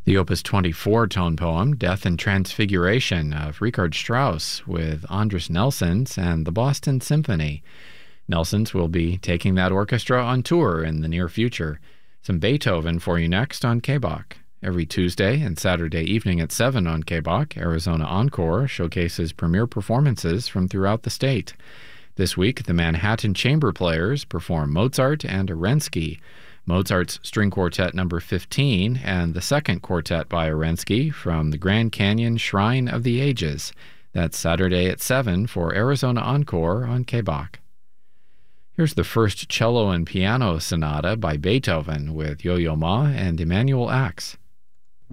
The Opus 24 tone poem, Death and Transfiguration, of Richard Strauss, with Andris Nelsons and the Boston Symphony. Nelsons will be taking that orchestra on tour in the near future. Some Beethoven for you next on KBOK. Every Tuesday and Saturday evening at 7 on KBOK, Arizona Encore showcases premier performances from throughout the state. This week, the Manhattan Chamber Players perform Mozart and Arensky, Mozart's String Quartet No. 15, and the second quartet by Arensky from the Grand Canyon Shrine of the Ages. That's Saturday at 7 for Arizona Encore on KBOK. Here's the first cello and piano sonata by Beethoven with Yo-Yo Ma and Emanuel Ax.